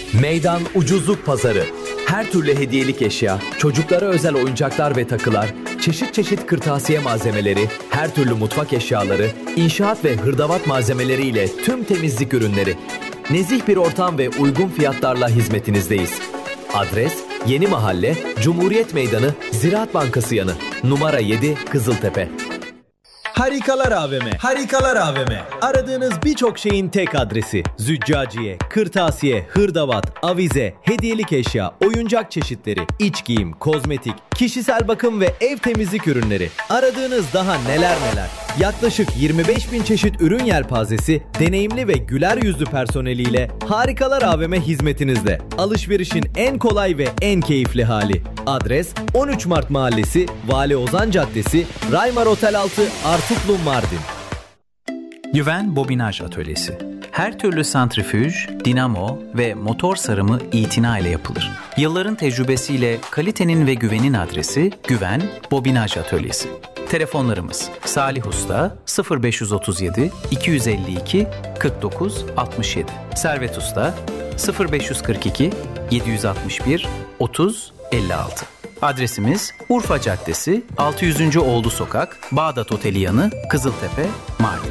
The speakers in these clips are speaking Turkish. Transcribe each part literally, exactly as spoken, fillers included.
Meydan Ucuzluk Pazarı. Her türlü hediyelik eşya, çocuklara özel oyuncaklar ve takılar, çeşit çeşit kırtasiye malzemeleri, her türlü mutfak eşyaları, inşaat ve hırdavat malzemeleriyle tüm temizlik ürünleri. Nezih bir ortam ve uygun fiyatlarla hizmetinizdeyiz. Adres: Yeni Mahalle, Cumhuriyet Meydanı, Ziraat Bankası yanı. Numara yedi, Kızıltepe. Harikalar A V M. Harikalar A V M. Aradığınız birçok şeyin tek adresi. Züccaciye, kırtasiye, hırdavat, avize, hediyelik eşya, oyuncak çeşitleri, iç giyim, kozmetik, kişisel bakım ve ev temizlik ürünleri. Aradığınız daha neler neler. Yaklaşık yirmi beş bin çeşit ürün yelpazesi, deneyimli ve güler yüzlü personeliyle Harikalar A V M hizmetinizde. Alışverişin en kolay ve en keyifli hali. Adres: on üç Mart Mahallesi, Vali Ozan Caddesi, Raymar Otel altı, Artuklu, Mardin. Güven Bobinaj Atölyesi. Her türlü santrifüj, dinamo ve motor sarımı itina ile yapılır. Yılların tecrübesiyle kalitenin ve güvenin adresi Güven Bobinaj Atölyesi. Telefonlarımız: Salih Usta sıfır beş otuz yedi iki yüz elli iki kırk dokuz altmış yedi, Servet Usta sıfır beş kırk iki yedi yüz altmış bir otuz elli altı. Adresimiz Urfa Caddesi, altı yüzüncü Oğlu Sokak, Bağdat Oteli yanı, Kızıltepe, Mardin.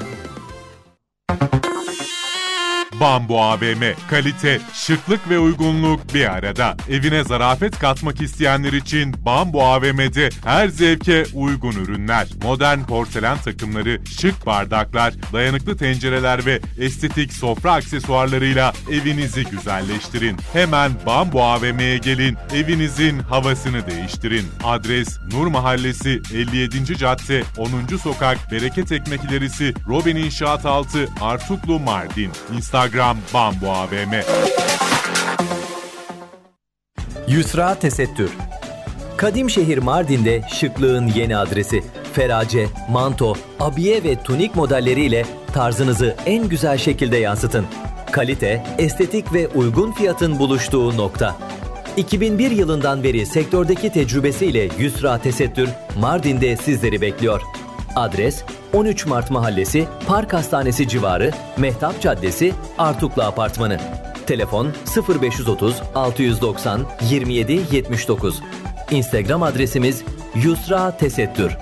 Bambu A V M. Kalite, şıklık ve uygunluk bir arada. Evine zarafet katmak isteyenler için Bambu A V M'de her zevke uygun ürünler. Modern porselen takımları, şık bardaklar, dayanıklı tencereler ve estetik sofra aksesuarlarıyla evinizi güzelleştirin. Hemen Bambu A V M'ye gelin, evinizin havasını değiştirin. Adres: Nur Mahallesi, elli yedinci Cadde, onuncu Sokak, Bereket Ekmek İlerisi, Robin İnşaat altı, Artuklu, Mardin. Instagram Bambu A V M. Yusra Tesettür. Kadimşehir Mardin'de şıklığın yeni adresi. Ferace, manto, abiye ve tunik modelleriyle tarzınızı en güzel şekilde yansıtın. Kalite, estetik ve uygun fiyatın buluştuğu nokta. iki bin bir yılından beri sektördeki tecrübesiyle Yusra Tesettür Mardin'de sizleri bekliyor. Adres: on üç Mart Mahallesi, Park Hastanesi civarı, Mehtap Caddesi, Artuklu Apartmanı. Telefon: sıfır beş otuz altı yüz doksan yirmi yedi yetmiş dokuz. Instagram adresimiz Yusra Tesettür.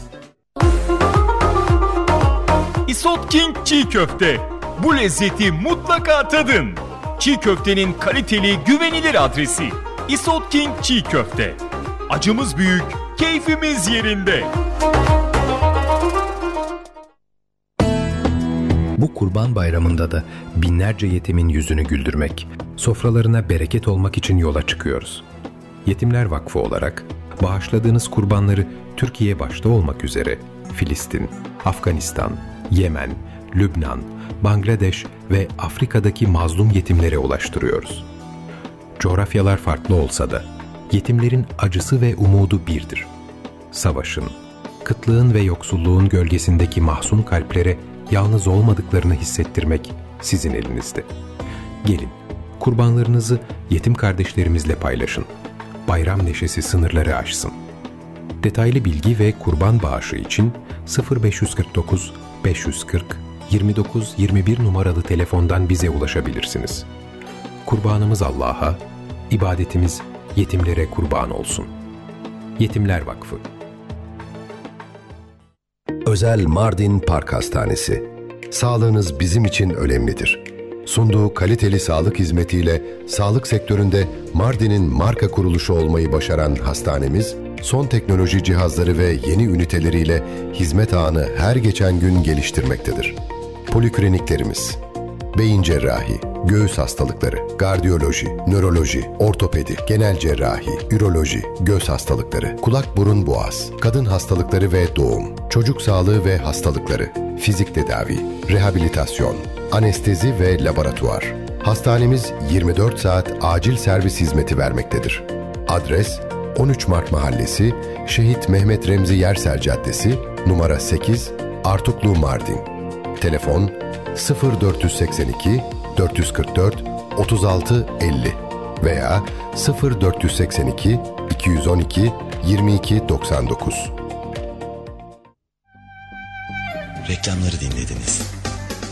Isot King Çiğ Köfte. Bu lezzeti mutlaka tadın. Çiğ köftenin kaliteli, güvenilir adresi. Isot King Çiğ Köfte. Acımız büyük, keyfimiz yerinde. Bu Kurban Bayramı'nda da binlerce yetimin yüzünü güldürmek, sofralarına bereket olmak için yola çıkıyoruz. Yetimler Vakfı olarak bağışladığınız kurbanları Türkiye başta olmak üzere Filistin, Afganistan, Yemen, Lübnan, Bangladeş ve Afrika'daki mazlum yetimlere ulaştırıyoruz. Coğrafyalar farklı olsa da yetimlerin acısı ve umudu birdir. Savaşın, kıtlığın ve yoksulluğun gölgesindeki mahzun kalplere yalnız olmadıklarını hissettirmek sizin elinizde. Gelin, kurbanlarınızı yetim kardeşlerimizle paylaşın. Bayram neşesi sınırları aşsın. Detaylı bilgi ve kurban bağışı için sıfır beş kırk dokuz beş yüz kırk yirmi dokuz yirmi bir numaralı telefondan bize ulaşabilirsiniz. Kurbanımız Allah'a, ibadetimiz yetimlere kurban olsun. Yetimler Vakfı. Özel Mardin Park Hastanesi. Sağlığınız bizim için önemlidir. Sunduğu kaliteli sağlık hizmetiyle sağlık sektöründe Mardin'in marka kuruluşu olmayı başaran hastanemiz, son teknoloji cihazları ve yeni üniteleriyle hizmet ağını her geçen gün geliştirmektedir. Polikliniklerimiz: beyin cerrahi, göğüs hastalıkları, kardiyoloji, nöroloji, ortopedi, genel cerrahi, üroloji, göz hastalıkları, kulak burun boğaz, kadın hastalıkları ve doğum, çocuk sağlığı ve hastalıkları, fizik tedavi, rehabilitasyon, anestezi ve laboratuvar. Hastanemiz yirmi dört saat acil servis hizmeti vermektedir. Adres: on üç Mart Mahallesi, Şehit Mehmet Remzi Yerser Caddesi, numara sekiz, Artuklu, Mardin. Telefon: sıfır dört seksen iki dört kırk dört otuz altı elli veya sıfır dört seksen iki iki yüz on iki yirmi iki doksan dokuz. Reklamları dinlediniz.